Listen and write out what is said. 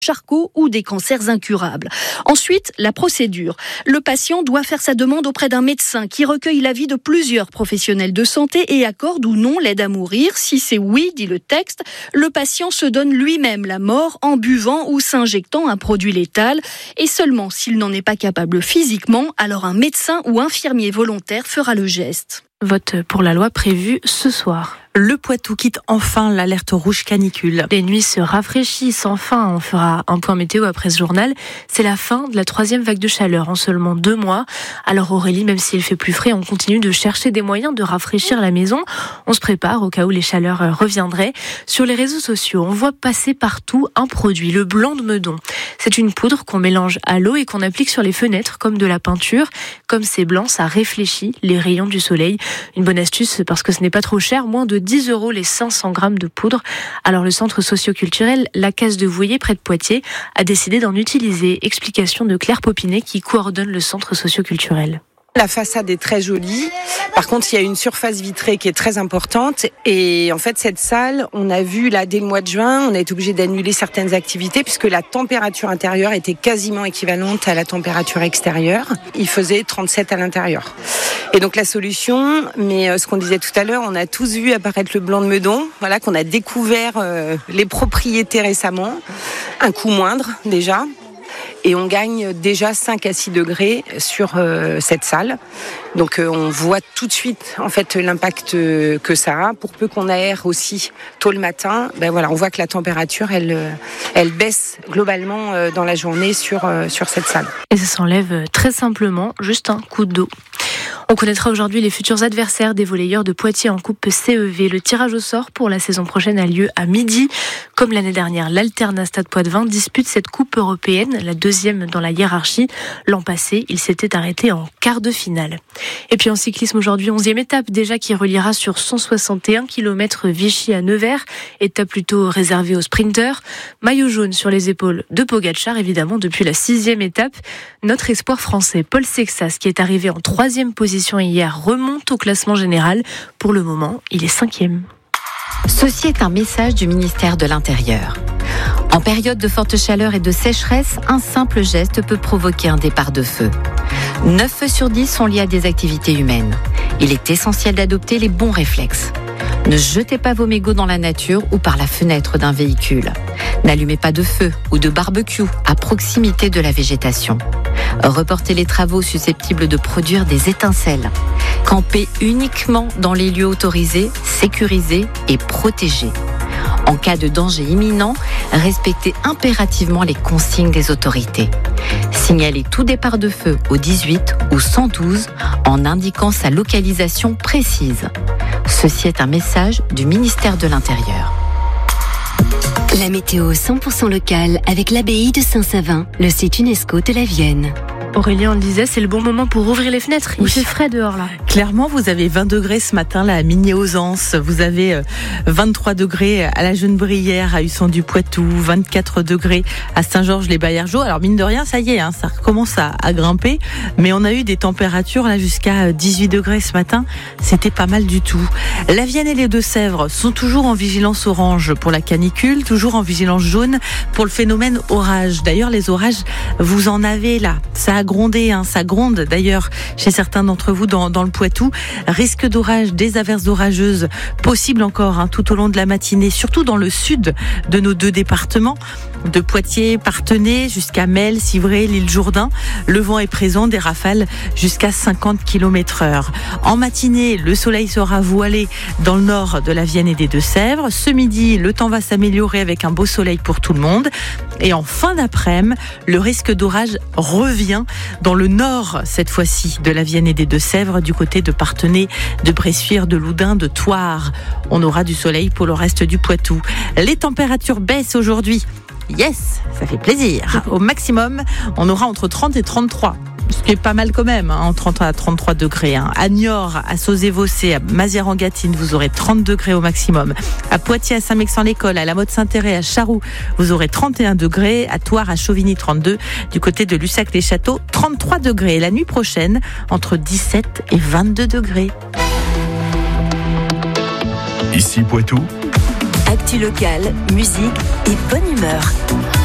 Charcot ou des cancers incurables. Ensuite, la procédure. Le patient doit faire sa demande auprès d'un médecin qui recueille l'avis de plusieurs professionnels de santé et accorde ou non l'aide à mourir. Si c'est oui, dit le texte, le patient se donne lui-même la mort en buvant ou s'injectant un produit létal. Et seulement s'il n'en est pas capable physiquement, alors un médecin ou infirmier volontaire fera le geste. Vote pour la loi prévue ce soir. Le Poitou quitte enfin l'alerte rouge canicule. Les nuits se rafraîchissent enfin. On fera un point météo après ce journal. C'est la fin de la 3e vague de chaleur en seulement 2 mois. Alors Aurélie, même s'il fait plus frais, on continue de chercher des moyens de rafraîchir la maison. On se prépare au cas où les chaleurs reviendraient. Sur les réseaux sociaux, on voit passer partout un produit, le blanc de Meudon. C'est une poudre qu'on mélange à l'eau et qu'on applique sur les fenêtres comme de la peinture. Comme c'est blanc, ça réfléchit les rayons du soleil. Une bonne astuce parce que ce n'est pas trop cher, moins de 10 € les 500 grammes de poudre. Alors le centre socio-culturel La Case de Vouillé, près de Poitiers, a décidé d'en utiliser. Explication de Claire Popinet qui coordonne le centre socio-culturel. La façade est très jolie. Par contre, il y a une surface vitrée qui est très importante. Et en fait, cette salle, on a vu là dès le mois de juin, on a été obligé d'annuler certaines activités puisque la température intérieure était quasiment équivalente à la température extérieure. Il faisait 37 à l'intérieur. Et donc la solution, mais ce qu'on disait tout à l'heure, on a tous vu apparaître le blanc de Meudon, voilà, qu'on a découvert les propriétés récemment, un coût moindre déjà. Et on gagne déjà 5 à 6 degrés sur cette salle. Donc on voit tout de suite en fait l'impact que ça a. Pour peu qu'on aère aussi tôt le matin, ben voilà, on voit que la température elle baisse globalement dans la journée sur cette salle. Et ça s'enlève très simplement, juste un coup d'eau. On connaîtra aujourd'hui les futurs adversaires des volleyeurs de Poitiers en Coupe CEV. Le tirage au sort pour la saison prochaine a lieu à midi. Comme l'année dernière, l'Alterna Stade Poitvin dispute cette Coupe européenne, la 2e dans la hiérarchie. L'an passé, il s'était arrêté en quart de finale. Et puis en cyclisme aujourd'hui, 11e étape déjà qui reliera sur 161 km Vichy à Nevers. Étape plutôt réservée aux sprinteurs. Maillot jaune sur les épaules de Pogačar, évidemment, depuis la 6e étape. Notre espoir français, Paul Sexas, qui est arrivé en 3e position hier, remonte au classement général. Pour le moment, il est 5e. Ceci est un message du ministère de l'Intérieur. En période de forte chaleur et de sécheresse, un simple geste peut provoquer un départ de feu. 9 feux sur 10 sont liés à des activités humaines. Il est essentiel d'adopter les bons réflexes. Ne jetez pas vos mégots dans la nature ou par la fenêtre d'un véhicule. N'allumez pas de feu ou de barbecue à proximité de la végétation. Reportez les travaux susceptibles de produire des étincelles. Campez uniquement dans les lieux autorisés, sécurisés et protégés. En cas de danger imminent, respectez impérativement les consignes des autorités. Signalez tout départ de feu au 18 ou 112 en indiquant sa localisation précise. Ceci est un message du ministère de l'Intérieur. La météo 100% locale avec l'abbaye de Saint-Savin, le site UNESCO de la Vienne. Aurélien, on le disait, c'est le bon moment pour ouvrir les fenêtres. Il fait frais dehors là. Clairement, vous avez 20 degrés ce matin là à Migné-aux-Anses. Vous avez 23 degrés à la Genebrière, à Husson-du-Poitou, 24 degrés à Saint-Georges-les-Baillargeaux. Alors mine de rien, ça y est, ça recommence à grimper. Mais on a eu des températures là jusqu'à 18 degrés ce matin. C'était pas mal du tout. La Vienne et les Deux-Sèvres sont toujours en vigilance orange pour la canicule, toujours en vigilance jaune pour le phénomène orage. D'ailleurs, les orages, vous en avez là. Ça a grondé, ça gronde d'ailleurs chez certains d'entre vous dans le Poitou. Risque d'orage, des averses orageuses possibles encore tout au long de la matinée, surtout dans le sud de nos 2 départements, de Poitiers, Parthenay, jusqu'à Mel, Civray, l'île Jourdain. Le vent est présent, des rafales jusqu'à 50 km/h. En matinée, le soleil sera voilé dans le nord de la Vienne et des Deux-Sèvres. Ce midi, le temps va s'améliorer avec un beau soleil pour tout le monde. Et en fin d'après-midi, le risque d'orage revient dans le nord, cette fois-ci, de la Vienne et des Deux-Sèvres, du côté de Parthenay, de Bressuire, de Loudun, de Thouars. On aura du soleil pour le reste du Poitou. Les températures baissent aujourd'hui. Yes, ça fait plaisir. Au maximum, on aura entre 30 et 33. Ce qui est pas mal quand même, en 30 à 33 degrés. À Niort, à Sauzé-Vaucé, à Mazières-en-Gâtine, vous aurez 30 degrés au maximum. À Poitiers, à Saint-Mexan-l'École, à la Motte-Saint-Théré, à Charroux, vous aurez 31 degrés. À Thouars, à Chauvigny, 32. Du côté de Lussac-les-Châteaux, 33 degrés. La nuit prochaine, entre 17 et 22 degrés. Ici Poitou. Actu locale, musique et bonne humeur.